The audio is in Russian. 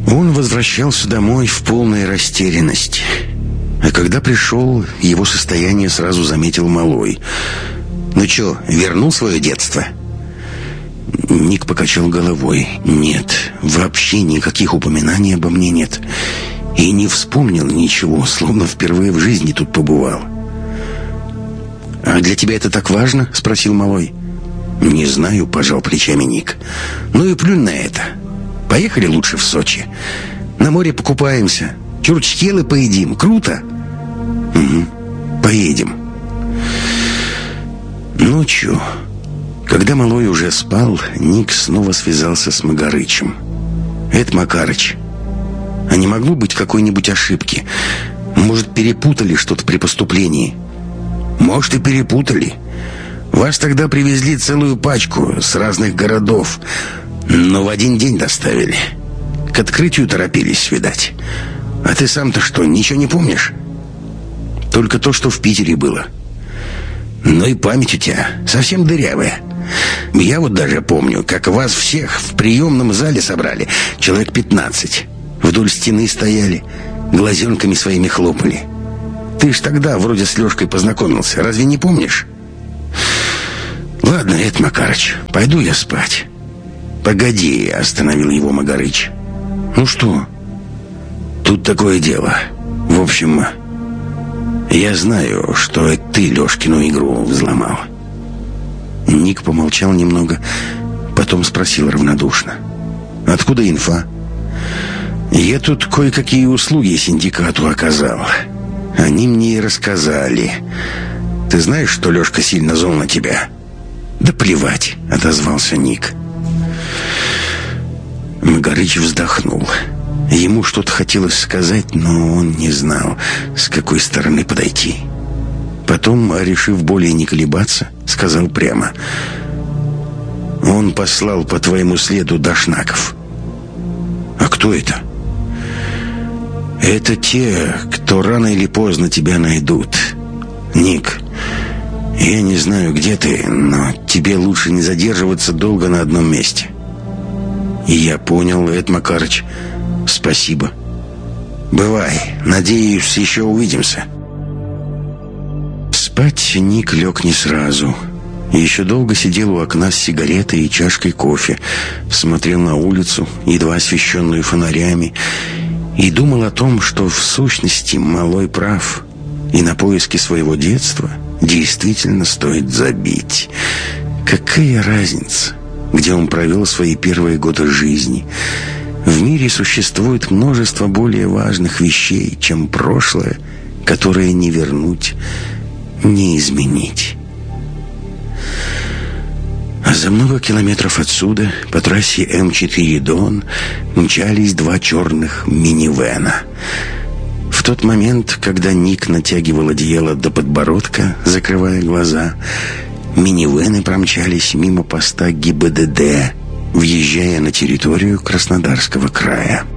Он возвращался домой в полной растерянности. А когда пришел, его состояние сразу заметил Малой. «Ну чё, вернул свое детство?» Ник покачал головой. «Нет, вообще никаких упоминаний обо мне нет. И не вспомнил ничего, словно впервые в жизни тут побывал». «А для тебя это так важно?» — спросил Малой. «Не знаю», — пожал плечами Ник. «Ну и плюнь на это. Поехали лучше в Сочи. На море покупаемся, чурчхелы поедим. Круто?» «Угу, поедем». Ночью, когда Малой уже спал, Ник снова связался с Магарычем. «Это Макарыч. А не могло быть какой-нибудь ошибки? Может, перепутали что-то при поступлении?» «Может, и перепутали. Вас тогда привезли целую пачку с разных городов, но в один день доставили. К открытию торопились, видать. А ты сам-то что, ничего не помнишь?» «Только то, что в Питере было». «Ну и память у тебя совсем дырявая. Я вот даже помню, как вас всех в приемном зале собрали. Человек 15. Вдоль стены стояли, глазенками своими хлопали. Ты ж тогда вроде с Лешкой познакомился, разве не помнишь?» «Ладно, это Макарыч, пойду я спать». «Погоди», — остановил его Магарыч. «Ну что?» «Тут такое дело. В общем, я знаю, что это ты Лешкину игру взломал». Ник помолчал немного, потом спросил равнодушно: «Откуда инфа?» «Я тут кое-какие услуги синдикату оказал. Они мне и рассказали. Ты знаешь, что Лешка сильно зол на тебя?» «Да плевать», — отозвался Ник. Магарыч вздохнул. Ему что-то хотелось сказать, но он не знал, с какой стороны подойти. Потом, решив более не колебаться, сказал прямо: «Он послал по твоему следу дашнаков». «А кто это?» «Это те, кто рано или поздно тебя найдут. Ник, я не знаю, где ты, но тебе лучше не задерживаться долго на одном месте». «И я понял, Эд Макарыч. Спасибо. Бывай. Надеюсь, еще увидимся». Спать Ник лег не сразу. Еще долго сидел у окна с сигаретой и чашкой кофе, смотрел на улицу, едва освещенную фонарями, и думал о том, что в сущности Малой прав, и на поиски своего детства действительно стоит забить. Какая разница, где он провел свои первые годы жизни? В мире существует множество более важных вещей, чем прошлое, которое не вернуть, не изменить. А за много километров отсюда, по трассе М4 Дон, мчались два черных минивэна. В тот момент, когда Ник натягивал одеяло до подбородка, закрывая глаза, минивэны промчались мимо поста ГИБДД, въезжая на территорию Краснодарского края.